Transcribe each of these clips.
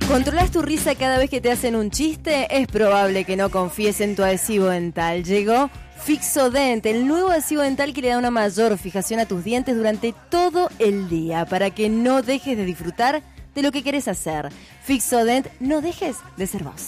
¿Controlas tu risa cada vez que te hacen un chiste? Es probable que no confíes en tu adhesivo dental. Llegó Fixodent, el nuevo adhesivo dental que le da una mayor fijación a tus dientes durante todo el día para que no dejes de disfrutar de lo que querés hacer. Fixodent, no dejes de ser vos.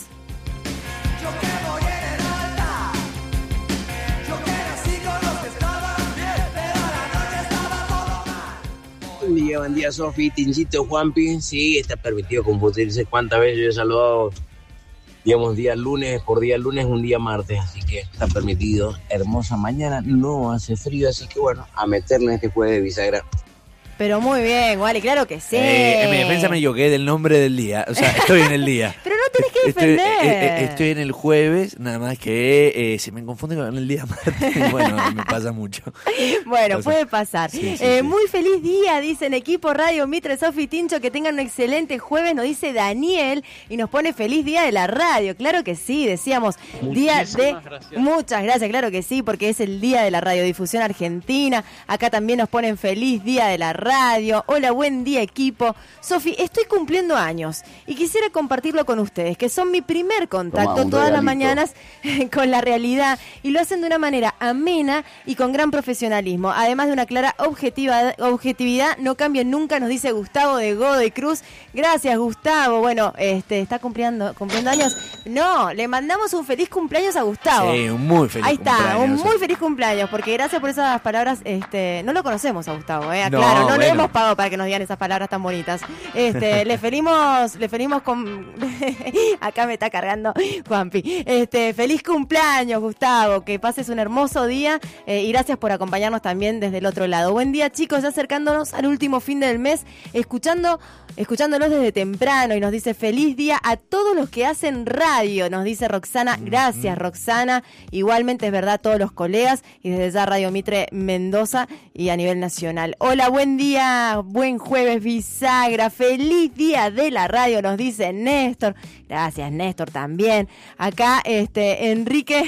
Buen día, Sofi, Tinchito, Juanpi. Sí, está permitido confundirse. ¿Cuántas veces yo he saludado, digamos, día lunes por día lunes, un día martes? Así que está permitido. Hermosa mañana, no hace frío, así que bueno, a meterle este jueves de bisagra. Pero muy bien, Wally, claro que sí. En mi defensa me equivoqué del nombre del día. O sea, estoy en el día. Pero no tenés que defender. Estoy en el jueves, nada más que se me confunde con el día martes. Bueno, me pasa mucho. Bueno, puede pasar. Sí. Muy feliz día, dicen equipo Radio Mitre, Sofi, Tincho, que tengan un excelente jueves, nos dice Daniel, y nos pone feliz día de la radio. Claro que sí, decíamos, gracias. Muchas gracias, claro que sí, porque es el día de la radiodifusión argentina. Acá también nos ponen feliz día de la radio. Hola, buen día equipo. Sofi, estoy cumpliendo años y quisiera compartirlo con ustedes, que son mi primer contacto todas las mañanas con la realidad, y lo hacen de una manera amena y con gran profesionalismo, además de una clara objetividad. No cambien nunca, nos dice Gustavo de Godoy Cruz. Gracias, Gustavo. Bueno, está cumpliendo años. No, le mandamos un feliz cumpleaños a Gustavo. Sí, un muy feliz cumpleaños. Ahí está, un muy feliz cumpleaños, porque gracias por esas palabras. No lo conocemos a Gustavo, No, claro, no le bueno. hemos pagado para que nos digan esas palabras tan bonitas. Le ferimos con acá me está cargando Juanpi. Feliz cumpleaños, Gustavo, que pases un hermoso día, y gracias por acompañarnos también desde el otro lado. Buen día, chicos, ya acercándonos al último fin del mes, escuchándolos desde temprano, y nos dice feliz día a todos los que hacen radio, nos dice Roxana. Gracias, Roxana. Igualmente es verdad, todos los colegas, y desde ya Radio Mitre Mendoza y a nivel nacional. Hola, buen día, buen jueves bisagra, feliz día de la radio, nos dice Néstor. Gracias, Néstor, también. Acá, Enrique,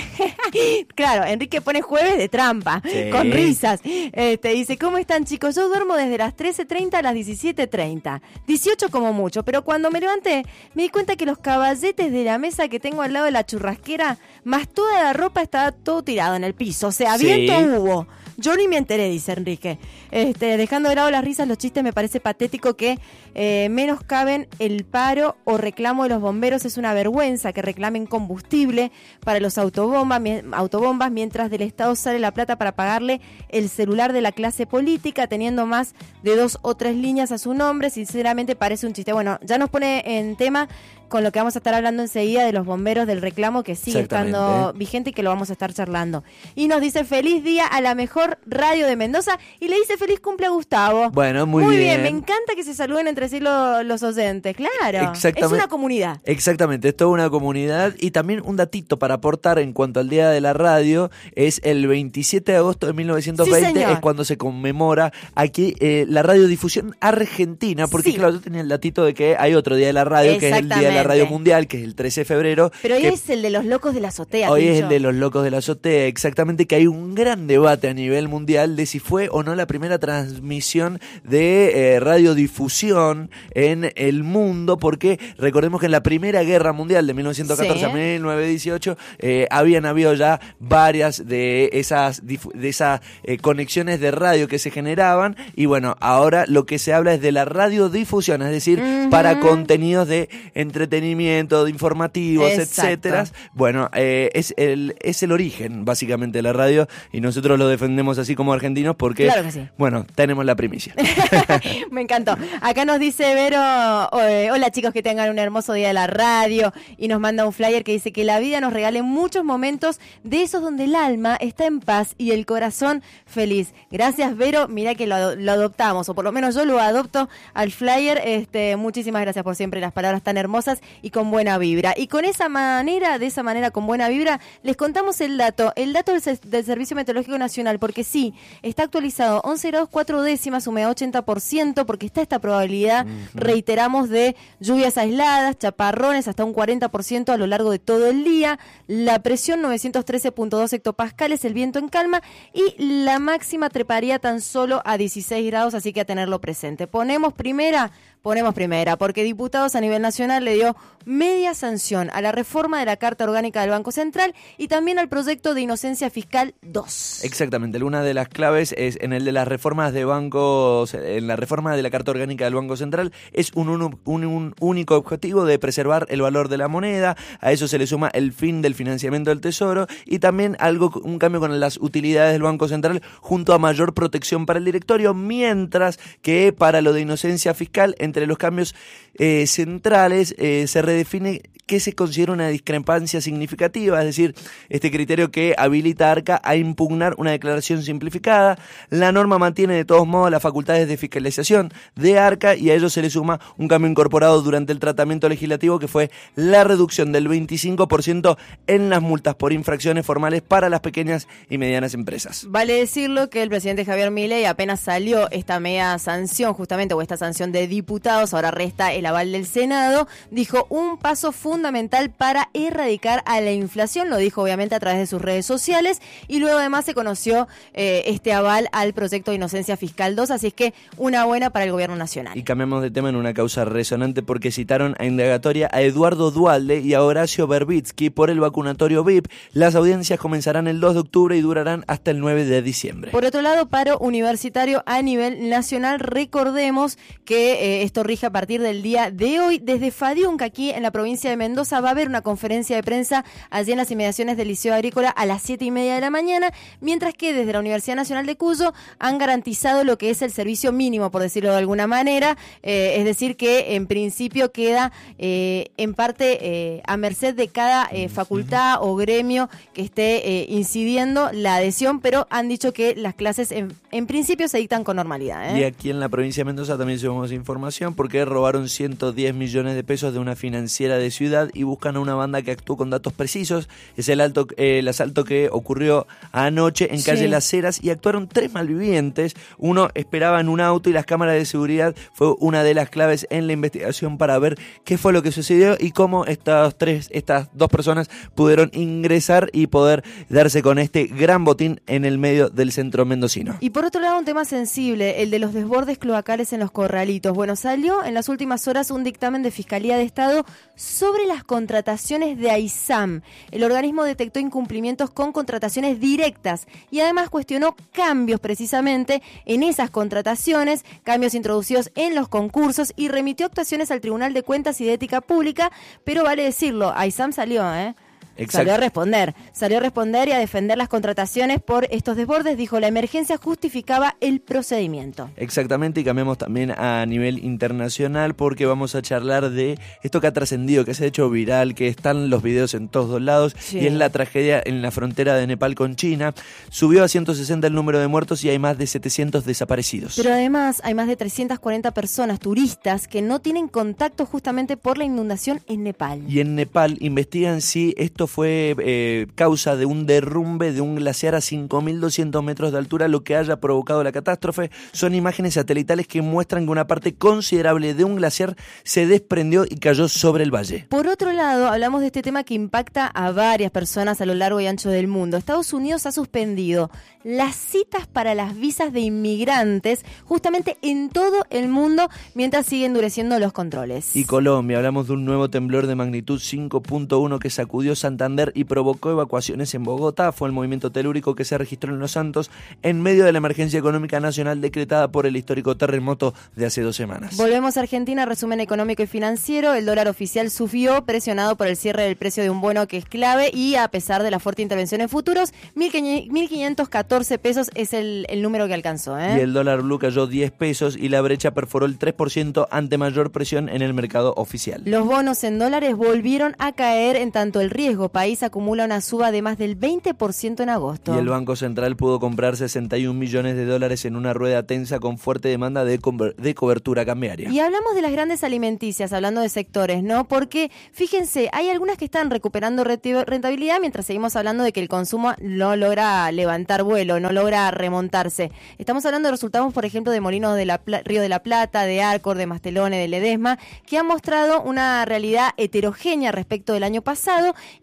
claro, Enrique pone jueves de trampa, sí, con risas. Dice, ¿cómo están, chicos? Yo duermo desde las 13:30 a las 17:30, 18 como mucho, pero cuando me levanté me di cuenta que los caballetes de la mesa que tengo al lado de la churrasquera, más toda la ropa, estaba todo tirado en el piso, o sea, sí, viento hubo. Yo ni me enteré, dice Enrique. Dejando de lado las risas, los chistes, me parece patético que menos caben el paro o reclamo de los bomberos. Es una vergüenza que reclamen combustible para los autobombas, mientras del Estado sale la plata para pagarle el celular de la clase política, teniendo más de 2 o 3 líneas a su nombre. Sinceramente parece un chiste. Bueno, ya nos pone en tema con lo que vamos a estar hablando enseguida de los bomberos, del reclamo que sigue estando vigente y que lo vamos a estar charlando. Y nos dice feliz día a la mejor radio de Mendoza, y le dice feliz cumple a Gustavo. Bueno, muy bien. Me encanta que se saluden entre sí los oyentes, claro. Exactamente. Es una comunidad. Exactamente, es toda una comunidad. Y también un datito para aportar en cuanto al Día de la Radio, es el 27 de agosto de 1920, sí, es cuando se conmemora aquí la radiodifusión argentina, porque claro, yo tenía el datito de que hay otro Día de la Radio, que es el Día de la Radio Mundial, que es el 13 de febrero. Pero hoy es el de los locos de la azotea. Hoy es el de los locos de la azotea, exactamente, que hay un gran debate a nivel mundial de si fue o no la primera transmisión de radiodifusión en el mundo, porque recordemos que en la Primera Guerra Mundial de 1914 a 1918 habían habido ya varias de esas conexiones de radio que se generaban, y bueno, ahora lo que se habla es de la radiodifusión, es decir, para contenidos de entretenimiento, de informativos, etcétera. Bueno, es el origen básicamente de la radio, y nosotros lo defendemos así como argentinos porque, claro que sí, bueno, tenemos la primicia. Me encantó. Acá nos dice Vero, hola chicos, que tengan un hermoso día de la radio, y nos manda un flyer que dice que la vida nos regale muchos momentos de esos donde el alma está en paz y el corazón feliz. Gracias, Vero, mirá que lo adoptamos, o por lo menos yo lo adopto al flyer. Muchísimas gracias por siempre las palabras tan hermosas y con buena vibra. Y de esa manera con buena vibra, les contamos el dato del Servicio Meteorológico Nacional, porque sí, está actualizado 11 grados 4 décimas, humedad 80%, porque está esta probabilidad, reiteramos, de lluvias aisladas, chaparrones hasta un 40% a lo largo de todo el día, la presión 913.2 hectopascales, el viento en calma, y la máxima treparía tan solo a 16 grados, así que a tenerlo presente. Ponemos primera ponemos primera, porque diputados a nivel nacional le dio media sanción a la reforma de la Carta Orgánica del Banco Central y también al proyecto de inocencia fiscal 2. Exactamente, una de las claves es en el de las reformas de bancos, en la reforma de la Carta Orgánica del Banco Central es un único objetivo de preservar el valor de la moneda. A eso se le suma el fin del financiamiento del Tesoro y también un cambio con las utilidades del Banco Central junto a mayor protección para el directorio, mientras que para lo de inocencia fiscal, entre los cambios centrales se redefine qué se considera una discrepancia significativa, es decir, este criterio que habilita a Arca a impugnar una declaración simplificada. La norma mantiene de todos modos las facultades de fiscalización de Arca y a ello se le suma un cambio incorporado durante el tratamiento legislativo que fue la reducción del 25% en las multas por infracciones formales para las pequeñas y medianas empresas. Vale decirlo que el presidente Javier Milei apenas salió esta media sanción justamente o esta sanción de diputados, ahora resta el aval del Senado, dijo un paso fundamental para erradicar a la inflación, lo dijo obviamente a través de sus redes sociales y luego además se conoció este aval al proyecto de inocencia fiscal 2, así es que una buena para el gobierno nacional. Y cambiamos de tema en una causa resonante porque citaron a indagatoria a Eduardo Duhalde y a Horacio Verbitsky por el vacunatorio VIP. Las audiencias comenzarán el 2 de octubre y durarán hasta el 9 de diciembre. Por otro lado, paro universitario a nivel nacional. Recordemos que esto rige a partir del día de hoy. Desde Fadiunca, aquí en la provincia de Mendoza, va a haber una conferencia de prensa allí en las inmediaciones del Liceo Agrícola a las 7:30 de la mañana, mientras que desde la Universidad Nacional de Cuyo han garantizado lo que es el servicio mínimo, por decirlo de alguna manera, es decir, que en principio queda en parte a merced de cada facultad o gremio que esté incidiendo la adhesión, pero han dicho que las clases en principio se dictan con normalidad. Y aquí en la provincia de Mendoza también subimos información porque robaron 110 millones de pesos de una financiera de ciudad y buscan a una banda que actuó con datos precisos. Es el asalto que ocurrió anoche en calle Las Heras y actuaron 3 malvivientes. Uno esperaba en un auto y las cámaras de seguridad fue una de las claves en la investigación para ver qué fue lo que sucedió y cómo estas 2 personas pudieron ingresar y poder darse con este gran botín en el medio del centro mendocino. Y por otro lado, un tema sensible, el de los desbordes cloacales en los corralitos. Bueno, salió en las últimas horas un dictamen de Fiscalía de Estado sobre las contrataciones de AISAM. El organismo detectó incumplimientos con contrataciones directas y además cuestionó cambios precisamente en esas contrataciones, cambios introducidos en los concursos y remitió actuaciones al Tribunal de Cuentas y de Ética Pública, pero vale decirlo, AISAM salió, Salió a responder y a defender las contrataciones por estos desbordes. Dijo, la emergencia justificaba el procedimiento. Exactamente, y cambiamos también a nivel internacional porque vamos a charlar de esto que ha trascendido, que se ha hecho viral, que están los videos en todos lados, y es la tragedia en la frontera de Nepal con China. Subió a 160 el número de muertos y hay más de 700 desaparecidos. Pero además hay más de 340 personas, turistas, que no tienen contacto justamente por la inundación en Nepal. Y en Nepal investigan si esto fue causa de un derrumbe de un glaciar a 5.200 metros de altura, lo que haya provocado la catástrofe. Son imágenes satelitales que muestran que una parte considerable de un glaciar se desprendió y cayó sobre el valle. Por otro lado, hablamos de este tema que impacta a varias personas a lo largo y ancho del mundo. Estados Unidos ha suspendido las citas para las visas de inmigrantes justamente en todo el mundo mientras sigue endureciendo los controles. Y Colombia, hablamos de un nuevo temblor de magnitud 5.1 que sacudió Santander y provocó evacuaciones en Bogotá. Fue el movimiento telúrico que se registró en Los Santos en medio de la emergencia económica nacional decretada por el histórico terremoto de hace 2 semanas. Volvemos a Argentina, resumen económico y financiero. El dólar oficial subió, presionado por el cierre del precio de un bono que es clave y a pesar de la fuerte intervención en futuros, 1.514 pesos es el número que alcanzó. Y el dólar blue cayó 10 pesos y la brecha perforó el 3% ante mayor presión en el mercado oficial. Los bonos en dólares volvieron a caer, en tanto el riesgo país acumula una suba de más del 20% en agosto. Y el Banco Central pudo comprar 61 millones de dólares en una rueda tensa con fuerte demanda de cobertura cambiaria. Y hablamos de las grandes alimenticias, hablando de sectores, ¿no? Porque, fíjense, hay algunas que están recuperando rentabilidad mientras seguimos hablando de que el consumo no logra levantar vuelo, no logra remontarse. Estamos hablando de resultados, por ejemplo, de Molinos de Río de la Plata, de Arcor, de Mastelone, de Ledesma, que han mostrado una realidad heterogénea respecto del año pasado y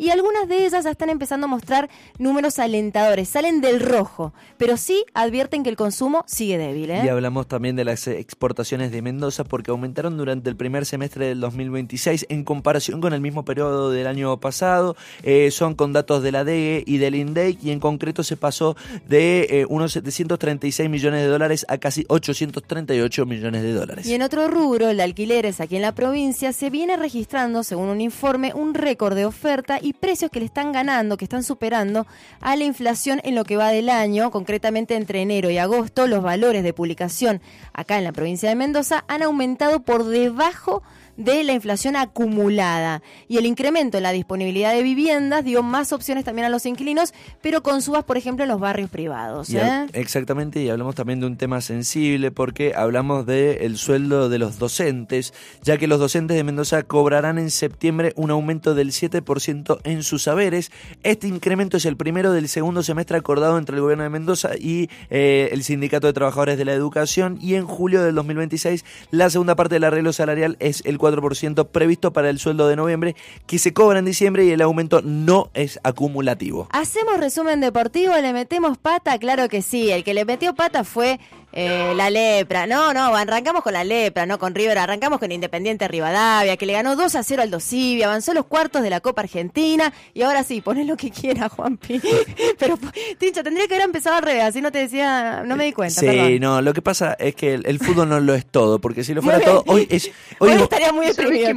y algunas de ellas ya están empezando a mostrar números alentadores, salen del rojo, pero sí advierten que el consumo sigue débil. Y hablamos también de las exportaciones de Mendoza porque aumentaron durante el primer semestre del 2026 en comparación con el mismo periodo del año pasado. Son con datos de la DEE y del INDEC, y en concreto se pasó de unos 736 millones de dólares a casi 838 millones de dólares. Y en otro rubro, el de alquileres aquí en la provincia, se viene registrando, según un informe, un récord de oferta y precios que le están ganando, que están superando a la inflación en lo que va del año. Concretamente, entre enero y agosto, los valores de publicación acá en la provincia de Mendoza han aumentado por debajo de la inflación acumulada, y el incremento en la disponibilidad de viviendas dio más opciones también a los inquilinos, pero con subas, por ejemplo, en los barrios privados. Exactamente, y hablamos también de un tema sensible porque hablamos del sueldo de los docentes, ya que los docentes de Mendoza cobrarán en septiembre un aumento del 7% en sus saberes. Este incremento es el primero del segundo semestre acordado entre el gobierno de Mendoza y el Sindicato de Trabajadores de la Educación, y en julio del 2026 la segunda parte del arreglo salarial es el 4% previsto para el sueldo de noviembre, que se cobra en diciembre, y el aumento no es acumulativo. ¿Hacemos resumen deportivo? ¿Le metemos pata? Claro que sí. El que le metió pata fue la Lepra. No, arrancamos con la Lepra, no con River. Arrancamos con Independiente Rivadavia, que le ganó 2-0 al Dosivi, avanzó los cuartos de la Copa Argentina, y ahora sí, ponés lo que quiera, Juanpi. Pero, Tincho, tendría que haber empezado al revés, así no te decía, no me di cuenta. Sí, perdón. no, lo que pasa es que el fútbol no lo es todo, porque si lo fuera todo, hoy estaría muy deprimido.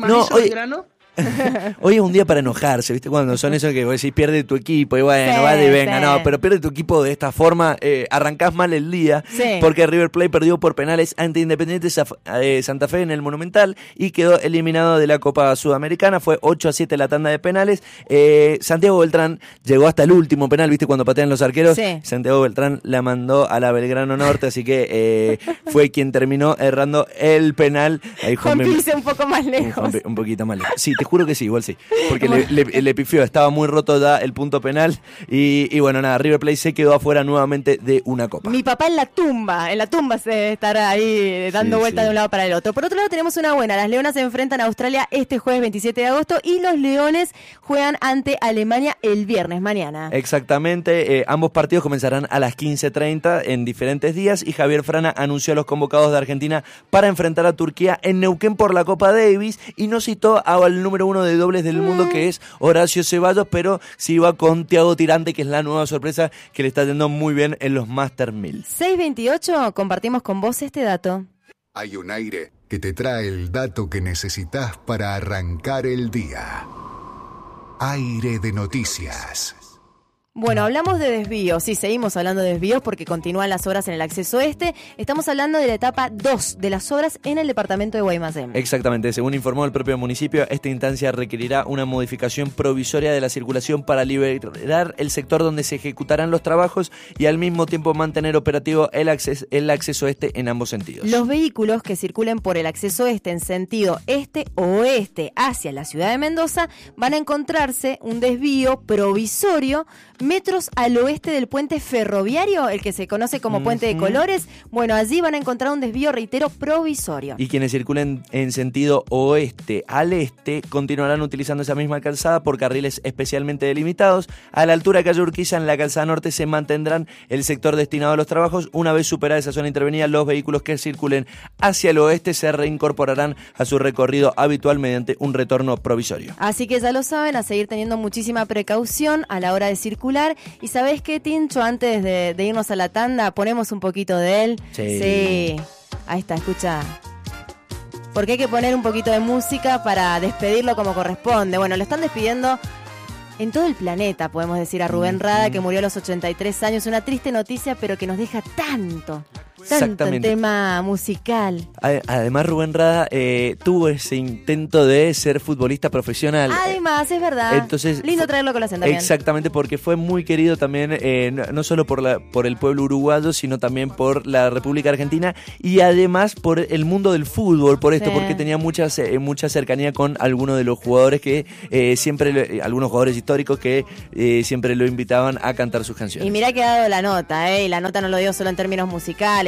Hoy es un día para enojarse, ¿viste? Cuando son esos que vos decís, pierde tu equipo, y bueno, sí, vale, venga, sí. no, pero pierde tu equipo de esta forma, arrancás mal el día, porque River Plate perdió por penales ante Independiente Santa Fe en el Monumental y quedó eliminado de la Copa Sudamericana. Fue 8-7 la tanda de penales. Santiago Beltrán llegó hasta el último penal, ¿viste? Cuando patean los arqueros, Santiago Beltrán la mandó a la Belgrano Norte, así que fue quien terminó errando el penal. Juan Pise un poco más lejos. Un poquito más lejos. Sí, te juro que sí, igual sí. Porque le pifió, estaba muy roto ya el punto penal. Y bueno, nada, River Plate se quedó afuera nuevamente de una copa. Mi papá en la tumba se estará ahí dando vueltas de un lado para el otro. Por otro lado, tenemos una buena. Las Leonas se enfrentan a Australia este jueves 27 de agosto y los Leones juegan ante Alemania el viernes, mañana. Exactamente, ambos partidos comenzarán a las 15:30 en diferentes días, y Javier Frana anunció a los convocados de Argentina para enfrentar a Turquía en Neuquén por la Copa Davis, y no citó al número 1 de dobles del mundo, que es Horacio Ceballos, pero sí va con Thiago Tirante, que es la nueva sorpresa que le está yendo muy bien en los Master 1000. 6:28, compartimos con vos este dato. Hay un aire que te trae el dato que necesitas para arrancar el día. Aire de noticias. Bueno, hablamos de desvíos, sí, seguimos hablando de desvíos porque continúan las obras en el acceso este. Estamos hablando de la etapa 2 de las obras en el departamento de Guaymallén. Exactamente, según informó el propio municipio, esta instancia requerirá una modificación provisoria de la circulación para liberar el sector donde se ejecutarán los trabajos y al mismo tiempo mantener operativo el acceso este en ambos sentidos. Los vehículos que circulen por el acceso este en sentido este-oeste hacia la ciudad de Mendoza van a encontrarse un desvío provisorio metros al oeste del puente ferroviario, el que se conoce como Puente de Colores. Bueno, allí van a encontrar un desvío, reitero, provisorio. Y quienes circulen en sentido oeste al este continuarán utilizando esa misma calzada por carriles especialmente delimitados. A la altura de calle Urquiza, en la calzada norte, se mantendrán el sector destinado a los trabajos. Una vez superada esa zona intervenida, los vehículos que circulen hacia el oeste se reincorporarán a su recorrido habitual mediante un retorno provisorio. Así que ya lo saben, a seguir teniendo muchísima precaución a la hora de circular. Y ¿sabés qué, Tincho? Antes de irnos a la tanda, ponemos un poquito de él. Sí. Ahí está, escucha. Porque hay que poner un poquito de música para despedirlo como corresponde. Bueno, lo están despidiendo en todo el planeta, podemos decir, a Rubén Rada, que murió a los 83 años. Una triste noticia, pero que nos deja tanto en tema musical. Además, Rubén Rada tuvo ese intento de ser futbolista profesional. Además, es verdad. Entonces, lindo traerlo a colación también. Exactamente, porque fue muy querido también, no solo por el pueblo uruguayo, sino también por la República Argentina y además por el mundo del fútbol, porque tenía mucha cercanía con algunos de los jugadores que algunos jugadores históricos que siempre lo invitaban a cantar sus canciones. Y mirá que ha dado la nota, y la nota no lo dio solo en términos musicales,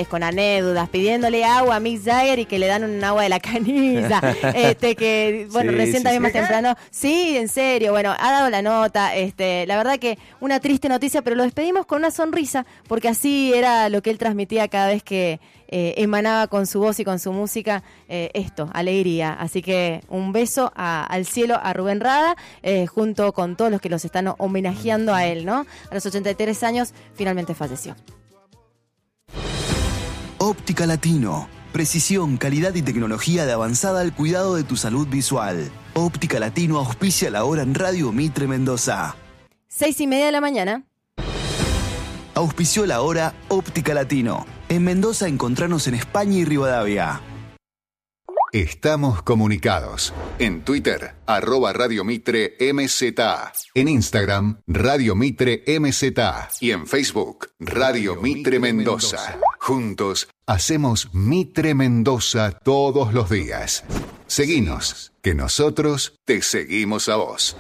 personales, con anécdotas, pidiéndole agua a Mick Jagger y que le dan un agua de la canilla. Que, bueno, recién también más temprano. Sí, en serio, bueno, ha dado la nota. La verdad que una triste noticia, pero lo despedimos con una sonrisa, porque así era lo que él transmitía cada vez que emanaba con su voz y con su música alegría. Así que un beso al cielo a Rubén Rada, junto con todos los que los están homenajeando a él, ¿no? A los 83 años finalmente falleció. Óptica Latino. Precisión, calidad y tecnología de avanzada al cuidado de tu salud visual. Óptica Latino auspicia la hora en Radio Mitre Mendoza. 6:30 de la mañana. Auspició la hora Óptica Latino. En Mendoza encontrarnos en España y Rivadavia. Estamos comunicados. En Twitter, @Radio Mitre MZA. En Instagram, Radio Mitre MZA. Y en Facebook, Radio Mitre Mendoza. Juntos, hacemos Mitre Mendoza todos los días. Seguinos, que nosotros te seguimos a vos.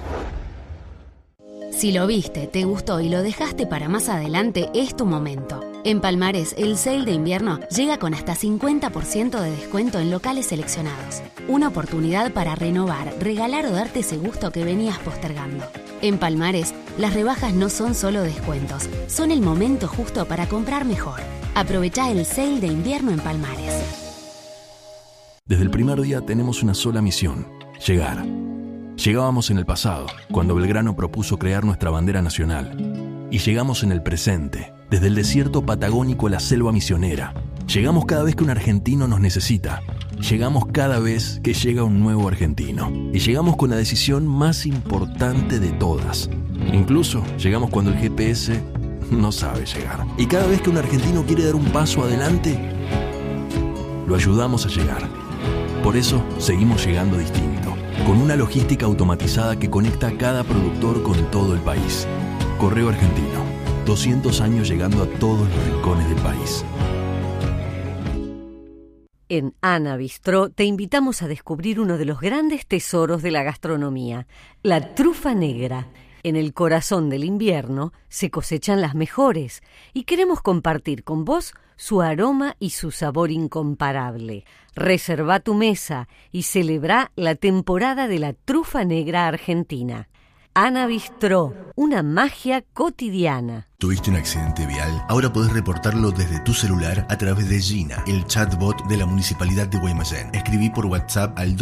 Si lo viste, te gustó y lo dejaste para más adelante, es tu momento. En Palmares, el sale de invierno llega con hasta 50% de descuento en locales seleccionados. Una oportunidad para renovar, regalar o darte ese gusto que venías postergando. En Palmares, las rebajas no son solo descuentos, son el momento justo para comprar mejor. Aprovechá el sale de invierno en Palmares. Desde el primer día tenemos una sola misión: llegar. Llegábamos en el pasado, cuando Belgrano propuso crear nuestra bandera nacional. Y llegamos en el presente, desde el desierto patagónico a la selva misionera. Llegamos cada vez que un argentino nos necesita. Llegamos cada vez que llega un nuevo argentino. Y llegamos con la decisión más importante de todas. Incluso llegamos cuando el GPS no sabe llegar. Y cada vez que un argentino quiere dar un paso adelante, lo ayudamos a llegar. Por eso seguimos llegando distinto, con una logística automatizada que conecta a cada productor con todo el país. Correo Argentino, 200 años llegando a todos los rincones del país. En Ana Bistró te invitamos a descubrir uno de los grandes tesoros de la gastronomía, la trufa negra. En el corazón del invierno se cosechan las mejores y queremos compartir con vos su aroma y su sabor incomparable. Reserva tu mesa y celebra la temporada de la trufa negra argentina. Ana Bistró, una magia cotidiana. ¿Tuviste un accidente vial? Ahora podés reportarlo desde tu celular a través de Gina, el chatbot de la Municipalidad de Guaymallén. Escribí por WhatsApp al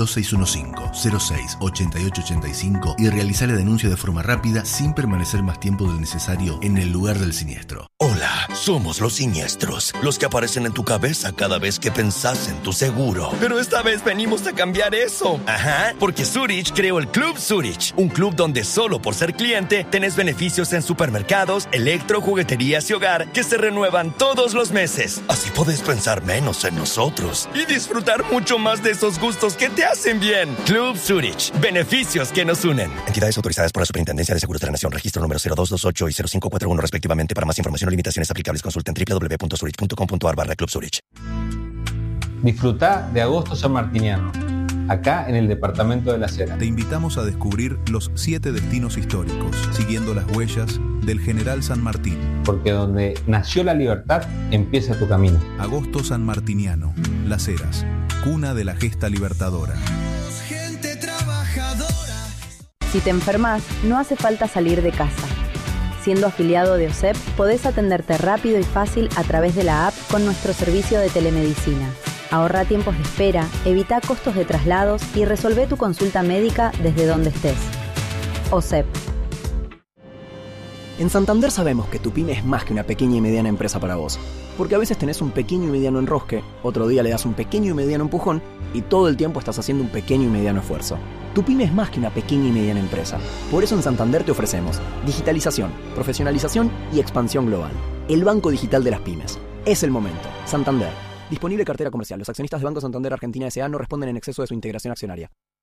2615-06-8885 y realizá la denuncia de forma rápida sin permanecer más tiempo del necesario en el lugar del siniestro. Hola, somos los siniestros, los que aparecen en tu cabeza cada vez que pensás en tu seguro. Pero esta vez venimos a cambiar eso. Ajá, porque Zurich creó el Club Zurich, un club donde solo por ser cliente tenés beneficios en supermercados, jugueterías y hogar que se renuevan todos los meses. Así podés pensar menos en nosotros y disfrutar mucho más de esos gustos que te hacen bien. Club Zurich. Beneficios que nos unen. Entidades autorizadas por la Superintendencia de Seguros de la Nación. Registro número 0228 y 0541 respectivamente. Para más información o limitaciones aplicables consulten www.zurich.com.ar/Club Zurich. Disfrutá de Agosto Sanmartiniano, acá en el departamento de La Sera. Te invitamos a descubrir los 7 destinos históricos, siguiendo las huellas del General San Martín. Porque donde nació la libertad, empieza tu camino. Agosto Sanmartiniano, Las Heras, cuna de la gesta libertadora. Gente trabajadora. Si te enfermas, no hace falta salir de casa. Siendo afiliado de OSEP, podés atenderte rápido y fácil a través de la app con nuestro servicio de telemedicina. Ahorra tiempos de espera, evita costos de traslados y resolvé tu consulta médica desde donde estés. OSEP. En Santander sabemos que tu pyme es más que una pequeña y mediana empresa para vos. Porque a veces tenés un pequeño y mediano enrosque, otro día le das un pequeño y mediano empujón y todo el tiempo estás haciendo un pequeño y mediano esfuerzo. Tu pyme es más que una pequeña y mediana empresa. Por eso en Santander te ofrecemos digitalización, profesionalización y expansión global. El banco digital de las pymes. Es el momento. Santander. Disponible cartera comercial. Los accionistas de Banco Santander Argentina S.A. no responden en exceso de su integración accionaria.